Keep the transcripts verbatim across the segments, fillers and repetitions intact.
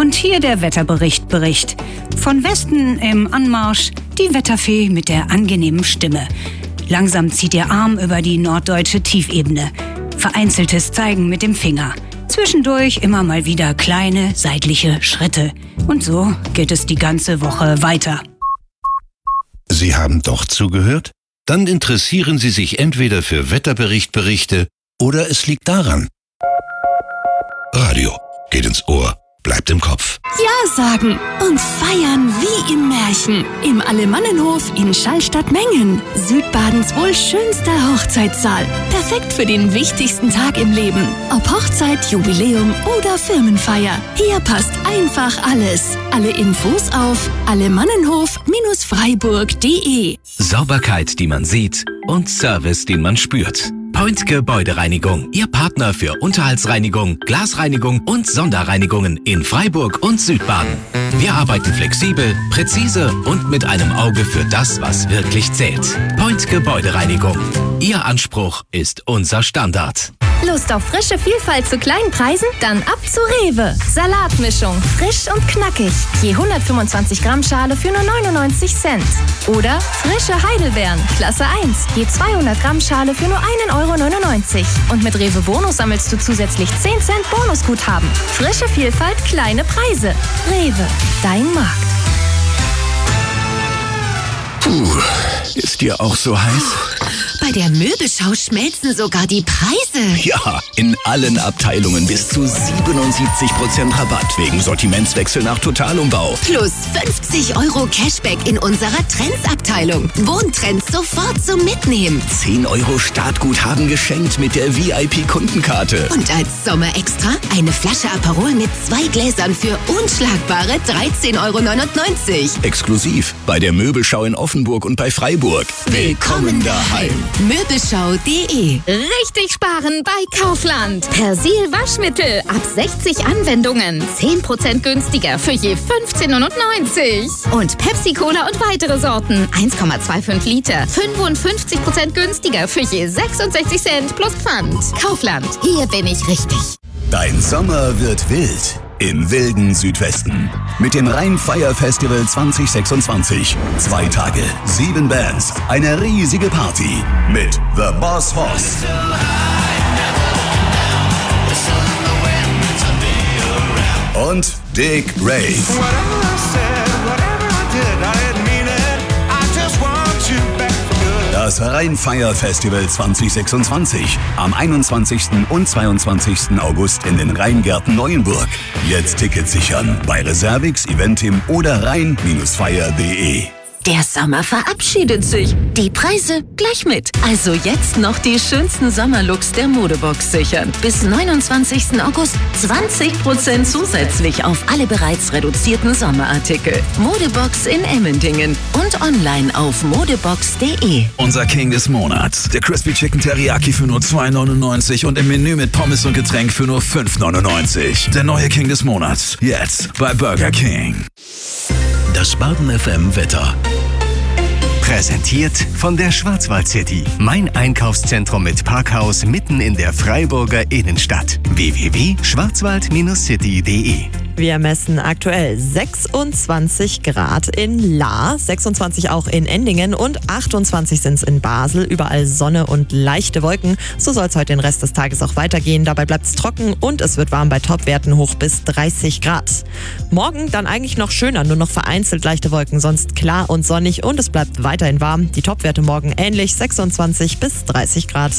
Und hier der Wetterbericht Bericht. Von Westen im Anmarsch die Wetterfee mit der angenehmen Stimme. Langsam zieht ihr Arm über die norddeutsche Tiefebene. Vereinzeltes Zeigen mit dem Finger. Zwischendurch immer mal wieder kleine seitliche Schritte. Und so geht es die ganze Woche weiter. Sie haben doch zugehört? Dann interessieren Sie sich entweder für Wetterberichtberichte oder es liegt daran. Radio geht ins Ohr, bleibt im Kopf. Ja sagen und feiern wie im Märchen. Im Alemannenhof in Schallstatt-Mengen. Südbadens wohl schönster Hochzeitssaal. Perfekt für den wichtigsten Tag im Leben. Ob Hochzeit, Jubiläum oder Firmenfeier. Hier passt einfach alles. Alle Infos auf alemannenhof Freiburg punkt de. Sauberkeit, die man sieht und Service, den man spürt. Point Gebäudereinigung, Ihr Partner für Unterhaltsreinigung, Glasreinigung und Sonderreinigungen in Freiburg und Südbaden. Wir arbeiten flexibel, präzise und mit einem Auge für das, was wirklich zählt. Point Gebäudereinigung. Ihr Anspruch ist unser Standard. Lust auf frische Vielfalt zu kleinen Preisen? Dann ab zu Rewe. Salatmischung, frisch und knackig. Je hundertfünfundzwanzig Gramm Schale für nur neunundneunzig Cent. Oder frische Heidelbeeren, Klasse eins. Je zweihundert Gramm Schale für nur ein Euro neunundneunzig. Und mit Rewe Bonus sammelst du zusätzlich zehn Cent Bonusguthaben. Frische Vielfalt, kleine Preise. Rewe, dein Markt. Puh, ist dir auch so heiß? Bei der Möbelschau schmelzen sogar die Preise. Ja, in allen Abteilungen bis zu siebenundsiebzig Prozent Rabatt wegen Sortimentswechsel nach Totalumbau. Plus fünfzig Euro Cashback in unserer Trends-Abteilung. Wohntrends sofort zum Mitnehmen. zehn Euro Startguthaben geschenkt mit der V I P-Kundenkarte. Und als Sommerextra eine Flasche Aperol mit zwei Gläsern für unschlagbare dreizehn Euro neunundneunzig. Exklusiv bei der Möbelschau in Offenburg und bei Freiburg. Willkommen daheim. Möbelschau punkt de. Richtig sparen bei Kaufland. Persil Waschmittel ab sechzig Anwendungen. zehn Prozent günstiger für je fünfzehn neunundneunzig. Und Pepsi Cola und weitere Sorten. eins Komma fünfundzwanzig Liter. fünfundfünfzig Prozent günstiger für je sechsundsechzig Cent plus Pfand. Kaufland. Hier bin ich richtig. Dein Sommer wird wild. Im wilden Südwesten. Mit dem Rhein-Fire Festival zwanzig sechsundzwanzig. Zwei Tage, sieben Bands, eine riesige Party. Mit The Boss Hoss. Und Dick Rave. Das Rhein-Fire Festival zwanzig sechsundzwanzig. Am einundzwanzigsten und zweiundzwanzigsten August in den Rheingärten Neuenburg. Jetzt Tickets sichern bei Reservix, Eventim oder rhein Fire punkt de. Der Sommer verabschiedet sich. Die Preise gleich mit. Also jetzt noch die schönsten Sommerlooks der Modebox sichern. Bis neunundzwanzigsten August zwanzig Prozent zusätzlich auf alle bereits reduzierten Sommerartikel. Modebox in Emmendingen und online auf modebox punkt de. Unser King des Monats. Der Crispy Chicken Teriyaki für nur zwei neunundneunzig und im Menü mit Pommes und Getränk für nur fünf neunundneunzig. Der neue King des Monats. Jetzt bei Burger King. Das Baden F M Wetter. Präsentiert von der Schwarzwald City. Mein Einkaufszentrum mit Parkhaus mitten in der Freiburger Innenstadt. w w w punkt schwarzwald City punkt de. Wir messen aktuell sechsundzwanzig Grad in Lahr, sechsundzwanzig auch in Endingen und achtundzwanzig sind es in Basel. Überall Sonne und leichte Wolken. So soll es heute den Rest des Tages auch weitergehen. Dabei bleibt es trocken und es wird warm bei Topwerten hoch bis dreißig Grad. Morgen dann eigentlich noch schöner, nur noch vereinzelt leichte Wolken, sonst klar und sonnig und es bleibt weiterhin warm. Die Topwerte morgen ähnlich, sechsundzwanzig bis dreißig Grad.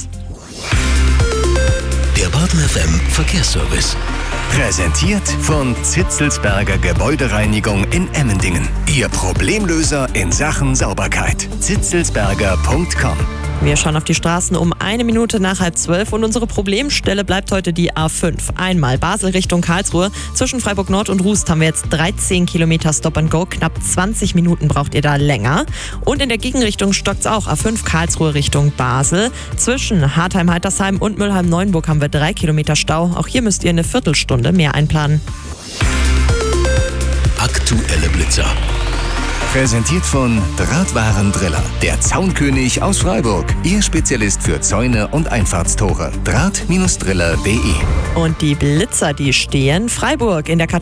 Der Baden F M Verkehrsservice. Präsentiert von Zitzelsberger Gebäudereinigung in Emmendingen. Ihr Problemlöser in Sachen Sauberkeit. zitzelsberger punkt com. Wir schauen auf die Straßen um eine Minute nach halb zwölf und unsere Problemstelle bleibt heute die A fünf. Einmal Basel Richtung Karlsruhe. Zwischen Freiburg Nord und Rust haben wir jetzt dreizehn Kilometer Stop and Go. Knapp zwanzig Minuten braucht ihr da länger. Und in der Gegenrichtung stockt es auch. A fünf Karlsruhe Richtung Basel. Zwischen Hartheim-Heitersheim und Mülheim-Neuenburg haben wir drei Kilometer Stau. Auch hier müsst ihr eine Viertelstunde mehr einplanen. Aktuelle Blitzer. Präsentiert von Drahtwarendriller, der Zaunkönig aus Freiburg. Ihr Spezialist für Zäune und Einfahrtstore. Draht-Driller punkt de. Und die Blitzer, die stehen Freiburg in der